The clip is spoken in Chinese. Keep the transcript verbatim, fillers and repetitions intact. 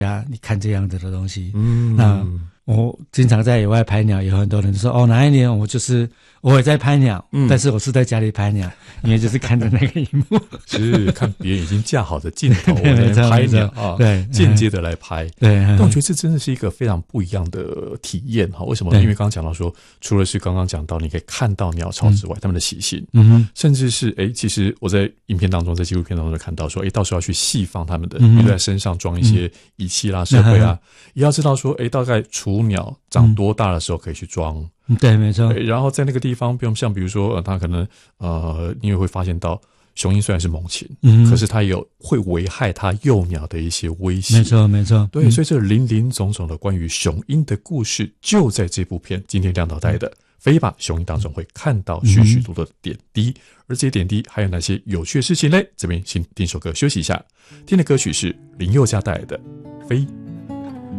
啊，你看这样子的东西。嗯，那我经常在野外拍鸟，有很多人说哦，哪一年我就是我也在拍鸟，嗯，但是我是在家里拍鸟，因为就是看着那个荧幕， 是看别人已经架好的镜头我在拍鸟啊，对，间接的来拍，对。但我觉得这真的是一个非常不一样的体验哈。为什么？因为刚刚讲到说，除了是刚刚讲到你可以看到鸟巢之外，他们的习性，嗯，甚至是哎，其实我在影片当中，在纪录片当中就看到说，哎，到时候要去细放他们的，比如在身上装一些仪器啦、设备啊，也要知道说，哎，大概雏鸟长多大的时候可以去装。 对，没错。 然后在那个地方，比如像比如说，呃，它可能呃，你也会发现到，雄鹰虽然是猛禽，嗯，可是它有会危害它幼鸟的一些威胁。 没错，没错。 对，嗯，所以这林林总总的关于雄鹰的故事，就在这部片今天亮导带的《飞吧雄鹰》当中会看到许许多多的点滴。嗯，而这些点滴还有哪些有趣的事情呢？这边先听首歌休息一下，听的歌曲是林宥嘉带来的《飞》。